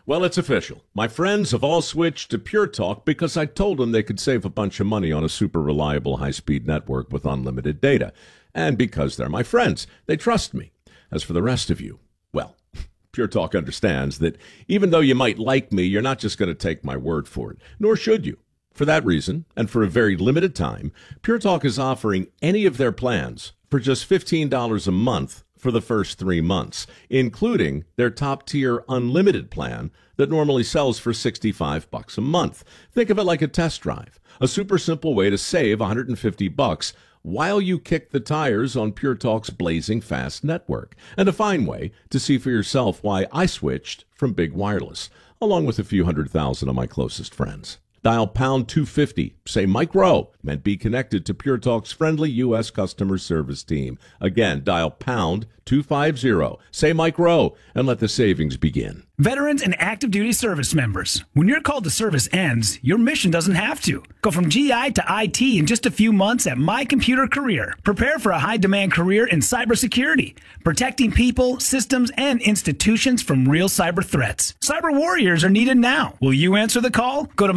Well, it's official. My friends have all switched to Pure Talk because I told them they could save a bunch of money on a super reliable high-speed network with unlimited data. And because they're my friends, they trust me. As for the rest of you, well, Pure Talk understands that even though you might like me, you're not just going to take my word for it, nor should you. For that reason, and for a very limited time, Pure Talk is offering any of their plans for just $15 a month for the first 3 months, including their top-tier unlimited plan that normally sells for $65 a month. Think of it like a test drive, a super simple way to save $150 while you kick the tires on Pure Talk's blazing fast network, and a fine way to see for yourself why I switched from big wireless, along with a few 100,000 of my closest friends. Dial pound 250, say Mike Rowe, and be connected to Pure Talk's friendly U.S. customer service team. Again, dial pound 250, say Mike Rowe, and let the savings begin. Veterans and active duty service members, when your call to service ends, your mission doesn't have to. Go from GI to IT in just a few months at My Computer Career. Prepare for a high-demand career in cybersecurity, protecting people, systems, and institutions from real cyber threats. Cyber warriors are needed now. Will you answer the call? Go to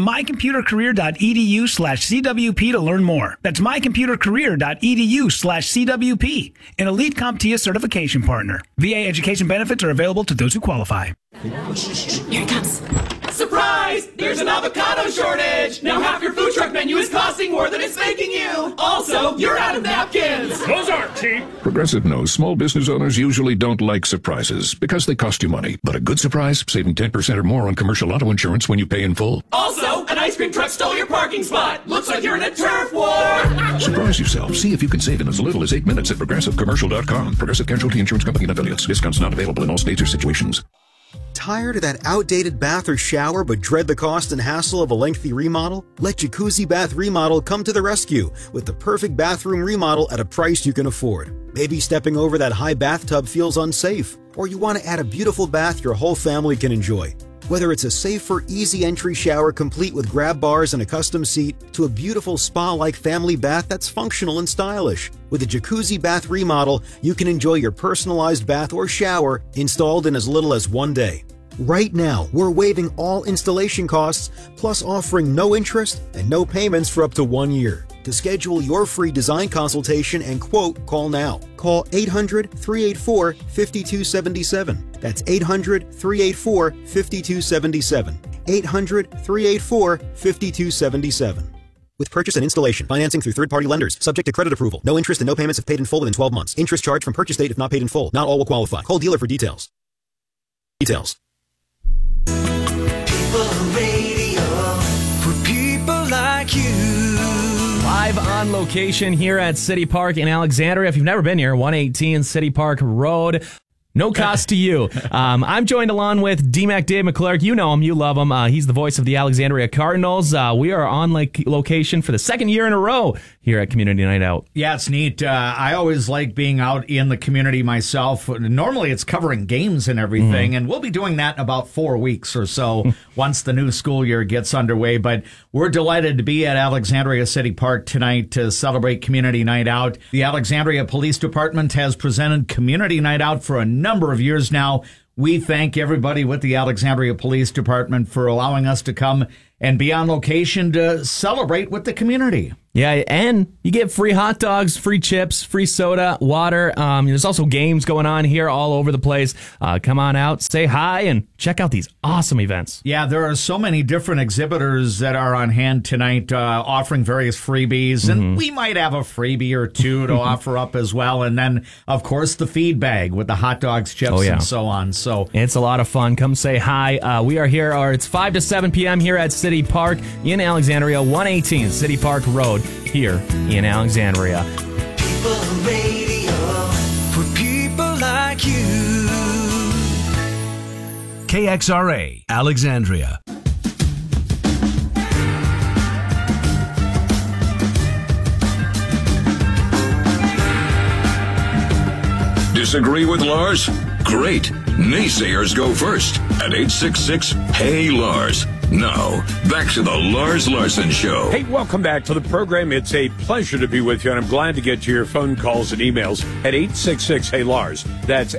mycomputercareer.edu/CWP to learn more. That's mycomputercareer.edu/CWP, an elite CompTIA certification partner. VA education benefits are available to those who qualify. Here it comes. Surprise! There's an avocado shortage! Now half your food truck menu is costing more than it's making you! Also, you're out of napkins! Those aren't cheap! Progressive knows small business owners usually don't like surprises because they cost you money. But a good surprise, saving 10% or more on commercial auto insurance when you pay in full. Also, an ice cream truck stole your parking spot! Looks like you're in a turf war! Surprise yourself. See if you can save in as little as 8 minutes at ProgressiveCommercial.com. Progressive Casualty Insurance Company and Affiliates. Discounts not available in all states or situations. Tired of that outdated bath or shower but dread the cost and hassle of a lengthy remodel? Let Jacuzzi Bath Remodel come to the rescue with the perfect bathroom remodel at a price you can afford. Maybe stepping over that high bathtub feels unsafe, or you want to add a beautiful bath your whole family can enjoy. Whether it's a safer, easy entry shower complete with grab bars and a custom seat, to a beautiful spa-like family bath that's functional and stylish. With a Jacuzzi Bath Remodel, you can enjoy your personalized bath or shower installed in as little as 1 day. Right now, we're waiving all installation costs, plus offering no interest and no payments for up to 1 year. To schedule your free design consultation and quote, call now. Call 800-384-5277. That's 800-384-5277. 800-384-5277. With purchase and installation, financing through third-party lenders, subject to credit approval. No interest and no payments if paid in full within 12 months. Interest charged from purchase date if not paid in full. Not all will qualify. Call dealer for details. Details. People Radio for people like you. Live on location here at City Park in Alexandria. If you've never been here, 118 City Park Road. No cost to you. I'm joined along with DMAC Dave McClurg. You know him. You love him. He's the voice of the Alexandria Cardinals. We are on location for the second year in a row here at Community Night Out. Yeah, it's neat. I always like being out in the community myself. Normally it's covering games and everything, and we'll be doing that in about 4 weeks or so once the new school year gets underway. But we're delighted to be at Alexandria City Park tonight to celebrate Community Night Out. The Alexandria Police Department has presented Community Night Out for a number of years now. We thank everybody with the Alexandria Police Department for allowing us to come and be on location to celebrate with the community. Yeah, and you get free hot dogs, free chips, free soda, water. There's also games going on here all over the place. Come on out, say hi, and check out these awesome events. Yeah, there are so many different exhibitors that are on hand tonight offering various freebies, and we might have a freebie or two to offer up as well. And then, of course, the feed bag with the hot dogs, chips, and so on. So it's a lot of fun. Come say hi. We are here, it's 5 to 7 p.m. here at City Park in Alexandria, 118 City Park Road here in Alexandria. People Radio for people like you. KXRA, Alexandria. Disagree with Lars? Great. Naysayers go first at 866-HEY-LARS. Now, back to the Lars Larson Show. Hey, welcome back to the program. It's a pleasure to be with you, and I'm glad to get to your phone calls and emails at 866-HEY-LARS. That's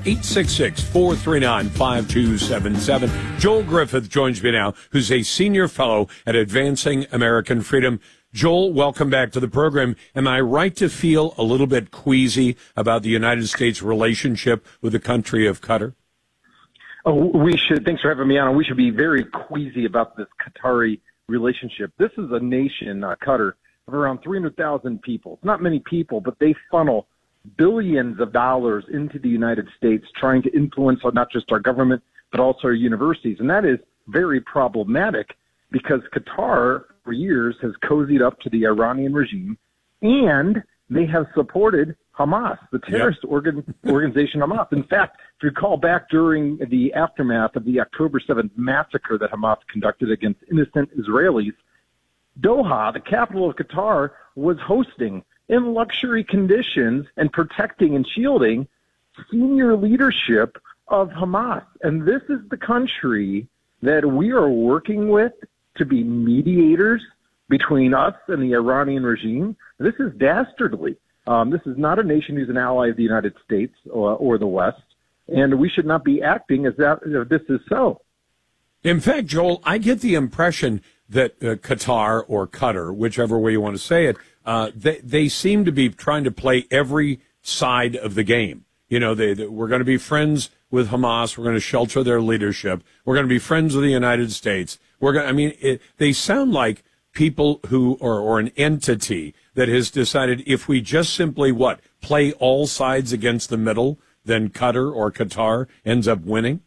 866-439-5277. Joel Griffith joins me now, who's a senior fellow at Advancing American Freedom. Joel, welcome back to the program. Am I right to feel a little bit queasy about the United States' relationship with the country of Qatar? Oh, we should. Thanks for having me on. We should be very queasy about this Qatari relationship. This is a nation, Qatar, of around 300,000 people. It's not many people, but they funnel billions of dollars into the United States, trying to influence not just our government, but also our universities. And that is very problematic because Qatar, for years, has cozied up to the Iranian regime, and they have supported Hamas, the terrorist organization Hamas. In fact, if you recall back during the aftermath of the October 7th massacre that Hamas conducted against innocent Israelis, Doha, the capital of Qatar, was hosting in luxury conditions and protecting and shielding senior leadership of Hamas. And this is the country that we are working with to be mediators between us and the Iranian regime. This is dastardly. This is not a nation who's an ally of the United States or the West, and we should not be acting as that this is so. In fact, Joel, I get the impression that Qatar or Qatar, whichever way you want to say it, they seem to be trying to play every side of the game. You know, we're going to be friends with Hamas. We're going to shelter their leadership. We're going to be friends with the United States. They sound like people who or an entity that has decided if we just simply play all sides against the middle, then Qatar or Qatar ends up winning.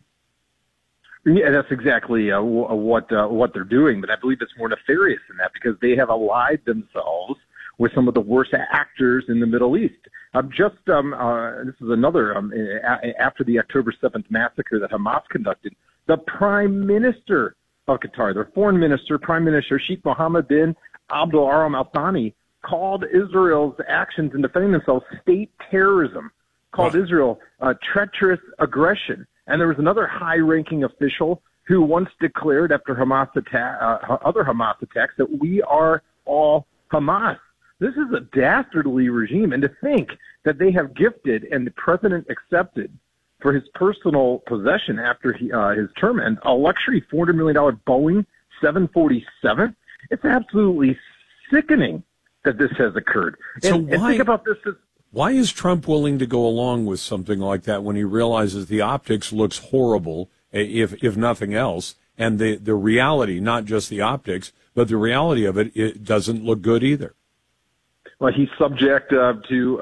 Yeah, that's exactly what they're doing. But I believe it's more nefarious than that because they have allied themselves with some of the worst actors in the Middle East. This is another after the October 7th massacre that Hamas conducted. The Prime Minister of Qatar, their foreign minister, Prime Minister Sheikh Mohammed bin Abdul Aram Al Thani, called Israel's actions in defending themselves state terrorism, called Israel treacherous aggression. And there was another high-ranking official who once declared after other Hamas attacks that we are all Hamas. This is a dastardly regime. And to think that they have gifted and the president accepted for his personal possession after his term ends a luxury $400 million Boeing 747, it's absolutely sickening that this has occurred. And think about this as why is Trump willing to go along with something like that when he realizes the optics looks horrible, if nothing else, and the reality, not just the optics, but the reality of it doesn't look good either? Well, he's subject to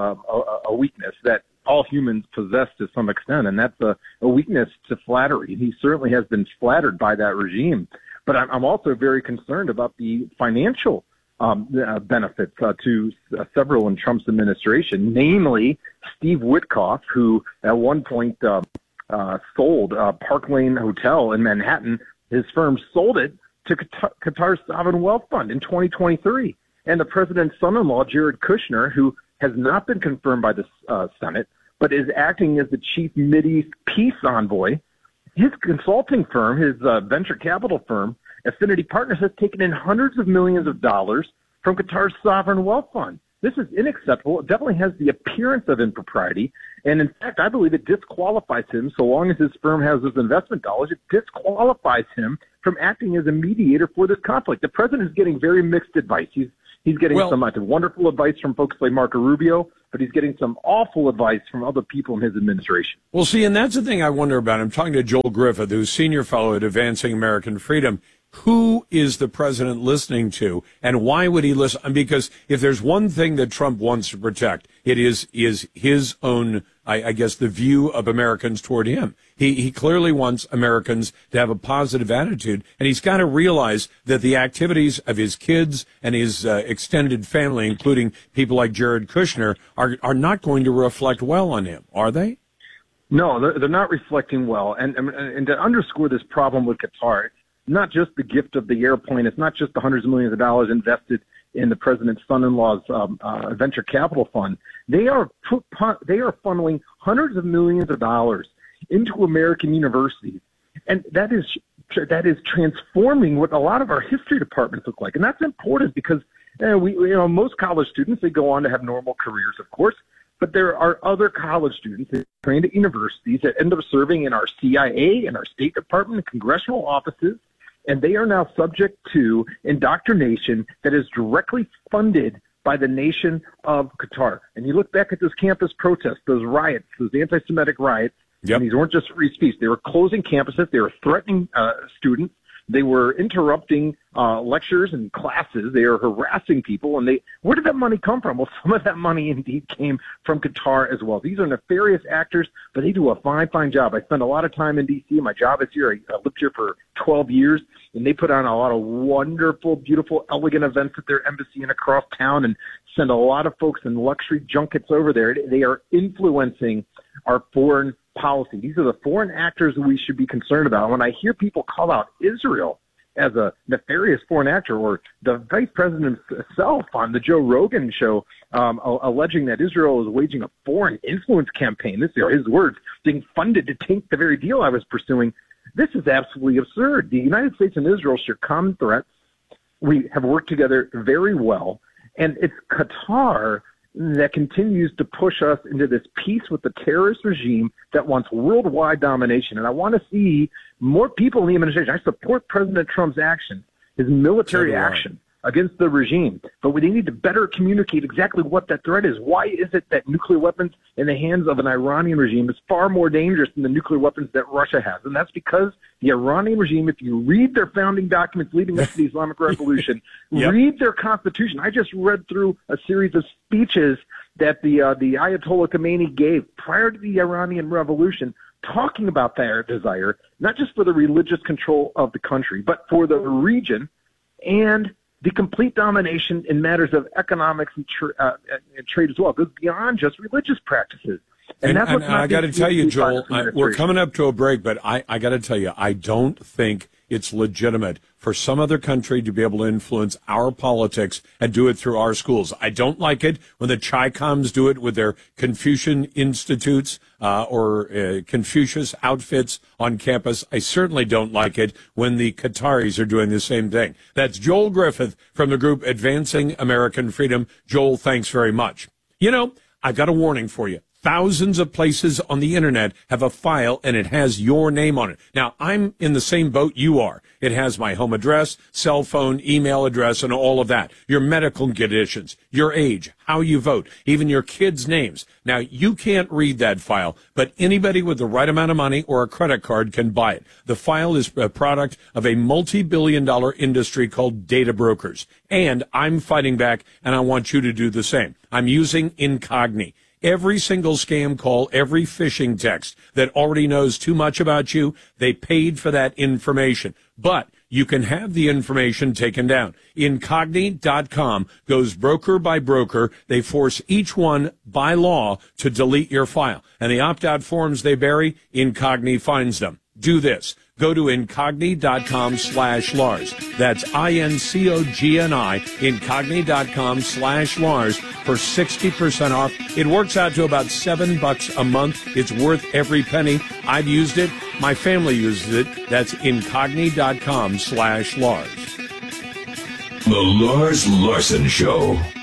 a weakness that all humans possess to some extent, and that's a weakness to flattery. He certainly has been flattered by that regime. But I'm also very concerned about the financial benefits to several in Trump's administration, namely Steve Witkoff, who at one point sold Park Lane Hotel in Manhattan. His firm sold it to Qatar's Sovereign Wealth Fund in 2023. And the president's son-in-law, Jared Kushner, who has not been confirmed by the Senate, but is acting as the chief Mideast peace envoy, his consulting firm, his venture capital firm, Affinity Partners, has taken in hundreds of millions of dollars from Qatar's Sovereign Wealth Fund. This is unacceptable. It definitely has the appearance of impropriety. And in fact, I believe it disqualifies him, so long as his firm has his investment dollars, it disqualifies him from acting as a mediator for this conflict. The president is getting very mixed advice. He's getting some wonderful advice from folks like Marco Rubio, but he's getting some awful advice from other people in his administration. Well, see, and that's the thing I wonder about. I'm talking to Joel Griffith, who's senior fellow at Advancing American Freedom. Who is the president listening to, and why would he listen? Because if there's one thing that Trump wants to protect, it is his own, I guess, the view of Americans toward him. He clearly wants Americans to have a positive attitude, and he's got to realize that the activities of his kids and his extended family, including people like Jared Kushner, are not going to reflect well on him, are they? No, they're not reflecting well. And to underscore this problem with Qatar, not just the gift of the airplane. It's not just the hundreds of millions of dollars invested in the president's son-in-law's venture capital fund. They are funneling hundreds of millions of dollars into American universities. And that is transforming what a lot of our history departments look like. And that's important because most college students, they go on to have normal careers, of course, but there are other college students that trained at universities that end up serving in our CIA and our State Department and congressional offices, and they are now subject to indoctrination that is directly funded by the nation of Qatar. And you look back at those campus protests, those riots, those anti-Semitic riots, and these weren't just free speech. They were closing campuses. They were threatening students. They were interrupting lectures and classes. They were harassing people. And where did that money come from? Well, some of that money indeed came from Qatar as well. These are nefarious actors, but they do a fine, fine job. I spend a lot of time in D.C. My job is here. I lived here for 12 years, and they put on a lot of wonderful, beautiful, elegant events at their embassy and across town and send a lot of folks in luxury junkets over there. They are influencing our foreign policy. These are the foreign actors that we should be concerned about. When I hear people call out Israel as a nefarious foreign actor, or the vice president himself on the Joe Rogan show alleging that Israel is waging a foreign influence campaign, this are his words, being funded to tank the very deal I was pursuing, this is absolutely absurd. The United States and Israel share common threats. We have worked together very well, and it's Qatar that continues to push us into this peace with the terrorist regime that wants worldwide domination. And I want to see more people in the administration. I support President Trump's action, his military action against the regime. But we need to better communicate exactly what that threat is. Why is it that nuclear weapons in the hands of an Iranian regime is far more dangerous than the nuclear weapons that Russia has? And that's because the Iranian regime, if you read their founding documents leading up to the Islamic Revolution, read their constitution. I just read through a series of speeches that the Ayatollah Khomeini gave prior to the Iranian Revolution, talking about their desire, not just for the religious control of the country, but for the region and the complete domination in matters of economics and trade as well. It goes beyond just religious practices. And that's what's I got to tell you, Joel, we're coming up to a break, but I got to tell you, I don't think it's legitimate for some other country to be able to influence our politics and do it through our schools. I don't like it when the Chi-Coms do it with their Confucian institutes or Confucius outfits on campus. I certainly don't like it when the Qataris are doing the same thing. That's Joel Griffith from the group Advancing American Freedom. Joel, thanks very much. You know, I've got a warning for you. Thousands of places on the internet have a file and it has your name on it. Now, I'm in the same boat you are. It has my home address, cell phone, email address, and all of that. Your medical conditions, your age, how you vote, even your kids' names. Now, you can't read that file, but anybody with the right amount of money or a credit card can buy it. The file is a product of a multi-billion-dollar industry called data brokers. And I'm fighting back, and I want you to do the same. I'm using Incogni. Every single scam call, every phishing text that already knows too much about you, they paid for that information. But you can have the information taken down. Incogni.com goes broker by broker. They force each one by law to delete your file. And the opt-out forms they bury, Incogni finds them. Do this. Go to Incogni.com/Lars. That's INCOGNI, Incogni.com/Lars for 60% off. It works out to about $7 a month. It's worth every penny. I've used it. My family uses it. That's Incogni.com/Lars. The Lars Larson Show.